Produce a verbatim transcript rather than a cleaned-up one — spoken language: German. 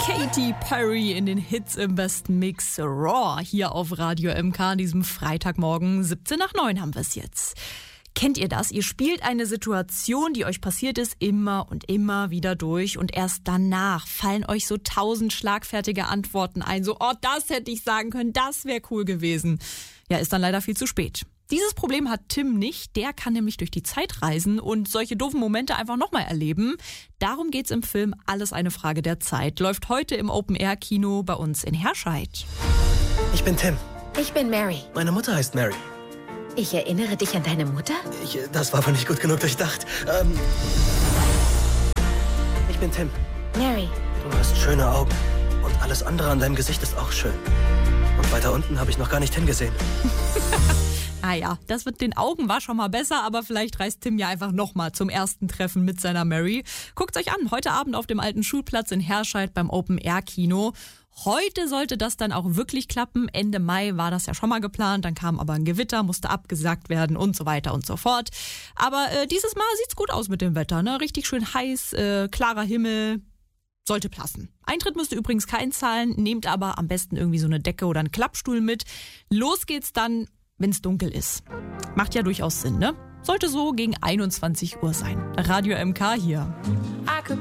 Katy Perry in den Hits im besten Mix. Raw hier auf Radio M K an diesem Freitagmorgen. siebzehn nach neun haben wir es jetzt. Kennt ihr das? Ihr spielt eine Situation, die euch passiert ist, immer und immer wieder durch und erst danach fallen euch so tausend schlagfertige Antworten ein. So, oh, das hätte ich sagen können, das wäre cool gewesen. Ja, ist dann leider viel zu spät. Dieses Problem hat Tim nicht. Der kann nämlich durch die Zeit reisen und solche doofen Momente einfach nochmal erleben. Darum geht's im Film Alles eine Frage der Zeit. Läuft heute im Open-Air-Kino bei uns in Herscheid. Ich bin Tim. Ich bin Mary. Meine Mutter heißt Mary. Ich erinnere dich an deine Mutter? Ich, das war wohl nicht gut genug durchdacht. Ähm, ich bin Tim. Mary. Du hast schöne Augen. Und alles andere an deinem Gesicht ist auch schön. Und weiter unten habe ich noch gar nicht hingesehen. Ah ja, das mit den Augen war schon mal besser, aber vielleicht reist Tim ja einfach nochmal zum ersten Treffen mit seiner Mary. Guckt's euch an, heute Abend auf dem alten Schulplatz in Herscheid beim Open-Air-Kino. Heute sollte das dann auch wirklich klappen. Ende Mai war das ja schon mal geplant, dann kam aber ein Gewitter, musste abgesagt werden und so weiter und so fort. Aber äh, dieses Mal sieht's gut aus mit dem Wetter, ne? Richtig schön heiß, äh, klarer Himmel. Sollte passen. Eintritt müsst ihr übrigens keinen zahlen, nehmt aber am besten irgendwie so eine Decke oder einen Klappstuhl mit. Los geht's dann, wenn es dunkel ist. Macht ja durchaus Sinn, ne? Sollte so gegen einundzwanzig Uhr sein. Radio M K hier.